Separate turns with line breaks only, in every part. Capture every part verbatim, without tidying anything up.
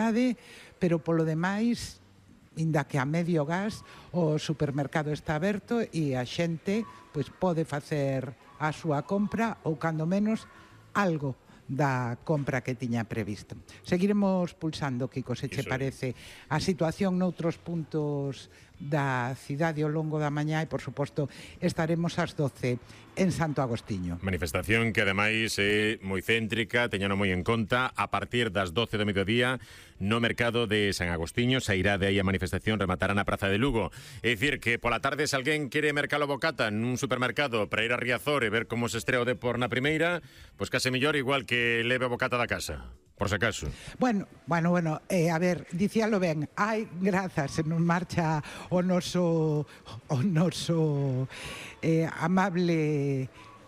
normalidade, pero polo demais, inda que a medio gas, o supermercado está aberto e a xente pois pode facer a súa compra ou, cando menos, algo da compra que tiña previsto. Seguiremos pulsando, Kiko, se che parece, a situación noutros puntos da cidade ao longo da mañá e, por suposto, estaremos ás doce en Santo Agostiño.
Manifestación que, ademais, é moi céntrica, teñano moi en conta, a partir das doce do mediodía no mercado de San Agostiño, sairá de aí a manifestación, rematará na Praza de Lugo. É dicir, que pola tarde, se alguén quere mercar o bocata nun supermercado para ir a Riazor e ver como se estrea o Depor na primeira, pois case mellor igual que que leve a bocata da casa, por se acaso.
Bueno, bueno, bueno, eh, a ver, dicíalo ben, hai grazas, se non marcha o noso o noso eh, amable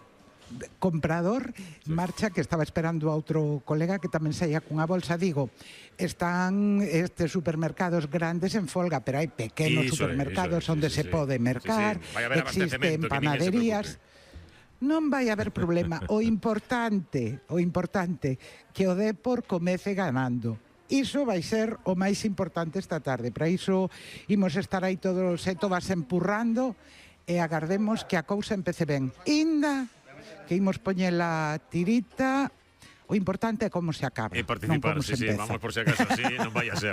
comprador, sí. Marcha, que estaba esperando a outro colega que tamén saía cunha bolsa. Digo, están estes supermercados grandes en folga, pero hai pequenos iso supermercados é, onde é, sí, se sí, pode mercar, sí, sí. Existen panaderías. Non vai haber problema. O importante, o importante, que o Depor comece ganando. Iso vai ser o máis importante esta tarde. Para iso imos estar aí todos e todas empurrando e agardemos que a cousa empece ben. Inda que imos poñela tirita, o importante é como se acaba.
E participar,
non como
sí,
se
sí,
empeza.
vamos por si acaso así, non vai a ser.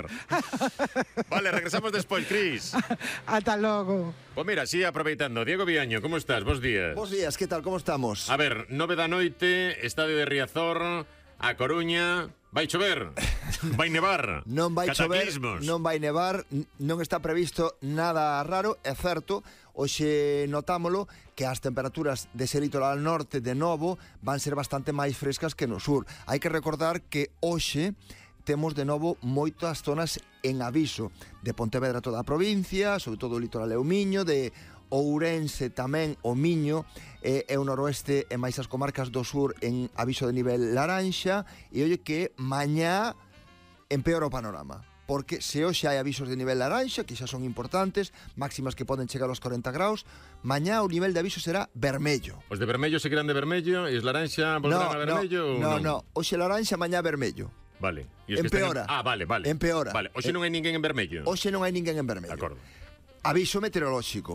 Vale, regresamos despois, Cris.
Ata logo.
Pois mira, así aproveitando, Diego Viaño, como estás? Bos días.
Bos días, que tal, como estamos?
A ver, nove da noite, estadio de Riazor, a Coruña, vai chover, vai nevar,
non vai chover,
cataclismos.
Non vai nevar, non está previsto nada raro, é certo. Hoxe notámolo que as temperaturas dese litoral norte de novo van ser bastante máis frescas que no sur. Hai que recordar que hoxe temos de novo moitas zonas en aviso, de Pontevedra toda a provincia, sobre todo o litoral e o Miño, de Ourense tamén o Miño e, e o noroeste e máis as comarcas do sur en aviso de nivel laranxa. E oye que mañá empeora o panorama, porque se hoxe hai avisos de nivel laranxa, que xa son importantes, máximas que poden chegar aos corenta graus, mañá o nivel de aviso será vermello.
Os de vermello seguirán de vermello e os laranxa volverán
no,
a vermello?
No,
ou
no, no, hoxe laranxa, mañá vermello.
Vale. E os
empeora.
Que están... Ah, vale, vale.
Empeora.
Vale, hoxe non hai ninguén en vermello.
Hoxe non hai ninguén en vermello.
De acordo.
Aviso meteorolóxico.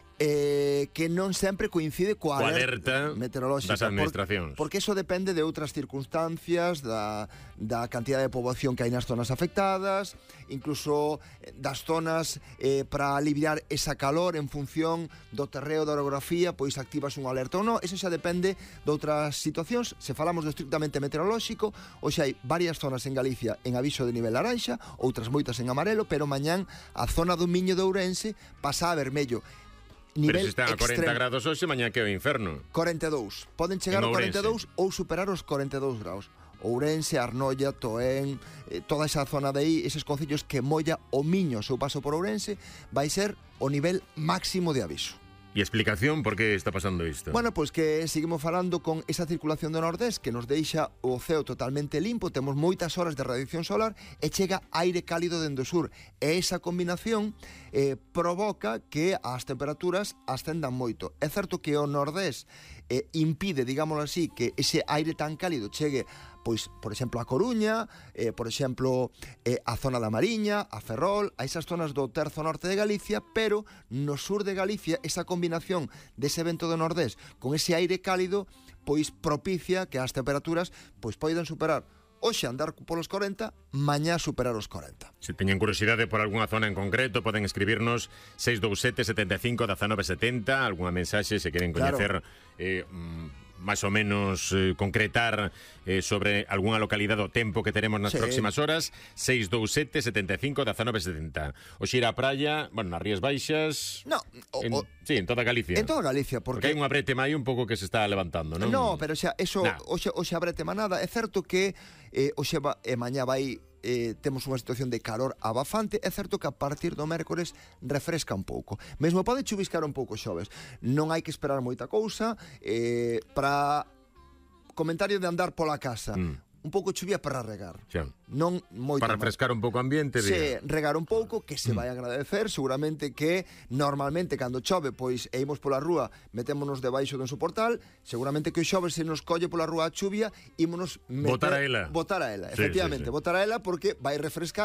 Eh, que non sempre coincide coa
alerta,
alerta meteorolóxica
das administracións,
por, porque eso depende de outras circunstancias, da, da cantidad de poboación que hai nas zonas afectadas, incluso das zonas eh, para aliviar esa calor en función do terreo da orografía, pois activas un alerta ou non. Eso xa depende de outras situacións. Se falamos do estrictamente meteorolóxico, hoxe hai varias zonas en Galicia en aviso de nivel laranxa, outras moitas en amarelo, pero mañán a zona do Miño de Ourense pasa a vermello.
Nivel Pero se están a corenta grados hoxe, mañá que é o inferno.
corenta e dous. Poden chegar a corenta e dous ou superar os corenta e dous graus. Ourense, Arnoia, Toén, eh, toda esa zona de aí, eses concellos que molla o Miño, o seu paso por Ourense, vai ser o nivel máximo de aviso.
E explicación por que está pasando isto?
Bueno, pois que seguimos falando con esa circulación do nordés que nos deixa o ceo totalmente limpo, temos moitas horas de radiación solar e chega aire cálido dende o sur. E esa combinación eh, provoca que as temperaturas ascendan moito. É certo que o nordés eh, impide, digámoslo así, que ese aire tan cálido chegue, pois, por exemplo, a Coruña, eh, por exemplo, eh, a zona da Mariña, a Ferrol, a esas zonas do terzo norte de Galicia, pero no sur de Galicia esa combinación dese vento do nordés con ese aire cálido pois propicia que as temperaturas pois poidan superar hoxe andar polos corenta, mañá superar os corenta.
Se teñen curiosidade por algunha zona en concreto, poden escribirnos seis dous sete, sete cinco, dezenove setenta, algunha mensaxe se queren coñecer, claro. eh, máis ou menos eh, concretar eh, sobre algunha localidade do tempo que teremos nas sí. próximas horas. Seis dous sete, sete cinco, dezenove setenta. O xira a praia, bueno, nas Rías Baixas.
No, o,
en,
o,
sí, en toda Galicia.
En toda Galicia, porque,
porque hai unha bretema aí un pouco que se está levantando, non?
No, pero xa, eso, nah. hoxe, hoxe a bretema nada. É certo que eh, hoxe va, e mañá vai Eh, temos unha situación de calor abafante. É certo que a partir do mércores refresca un pouco, mesmo pode chuviscar un pouco xoves. Non hai que esperar moita cousa eh, para comentario de andar pola casa. mm. Un pouco chuvia para regar,
xa.
Non moito
para refrescar un pouco o ambiente.
Se sí, regar un pouco, que se mm. vai agradecer. Seguramente que normalmente cando chove, pois e imos pola rúa, metémonos debaixo dun soportal. Seguramente que o xove se nos colle pola rúa a chuvia, ímonos meter,
botar a ela,
botar a ela,
sí,
efectivamente,
sí, sí.
botar a ela porque vai refrescar.